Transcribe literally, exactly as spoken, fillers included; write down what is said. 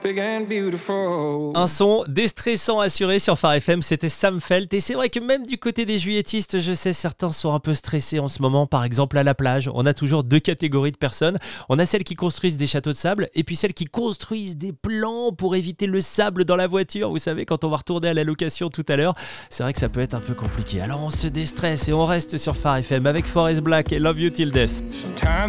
big and beautiful. Un son déstressant assuré sur Phare F M, c'était Sam Felt. Et c'est vrai que même du côté des juilletistes, je sais, certains sont un peu stressés en ce moment. Par exemple, à la plage, on a toujours deux catégories de personnes. On a celles qui construisent des châteaux de sable et puis celles qui construisent des plans pour éviter le sable dans la voiture. Vous savez, quand on va retourner à la location tout à l'heure, c'est vrai que ça peut être un peu compliqué. Alors on se déstresse et on reste sur Phare F M avec Forest Black et Love You Till Death. Sometimes